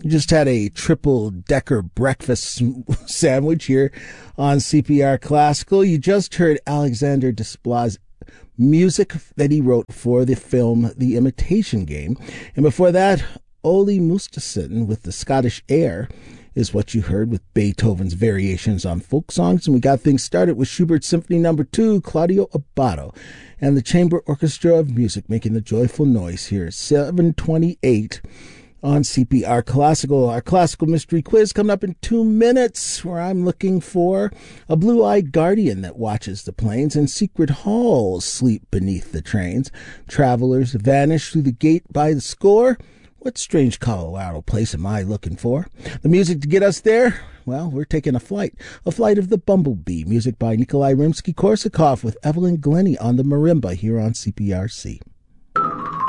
We just had a triple-decker breakfast sandwich here on CPR Classical. You just heard Alexander Desplat's music that he wrote for the film The Imitation Game. And before that, Ole Mustafson with the Scottish Air is what you heard, with Beethoven's variations on folk songs. And we got things started with Schubert's Symphony No. 2, Claudio Abbado, and the Chamber Orchestra of Music making the joyful noise here at 7:28 on CPR Classical. Our classical mystery quiz coming up in 2 minutes, where I'm looking for a blue-eyed guardian that watches the planes, and secret halls sleep beneath the trains. Travelers vanish through the gate by the score. What strange Colorado place am I looking for? The music to get us there? Well, we're taking a flight of the Bumblebee. Music by Nikolai Rimsky-Korsakov with Evelyn Glennie on the marimba here on CPRC.